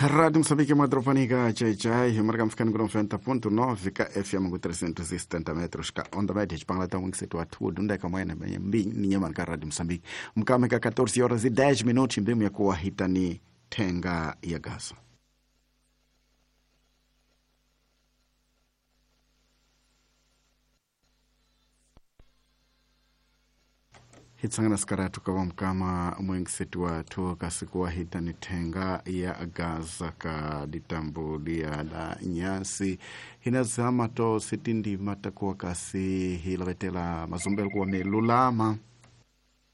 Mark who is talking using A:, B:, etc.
A: Rádio Moçambique Madropanica Chai marcamos ficando com 90.9 ka FM 370 metros ka onda média de Pangatão que situa tudo onde é que amanhã bem ninha marca Rádio Moçambique mkame ka 14 horas e 10 minutos mbimu ya kuwa hitani tenga ya Gaza. Hitsangana skaratu kwa mkama mwengi situa tu kasikuwa hitani tenga ya Gaza ka ditambulia da nyasi hinazama to sitindi matakuwa kasi hilavetela mazumbelu kuwa melulama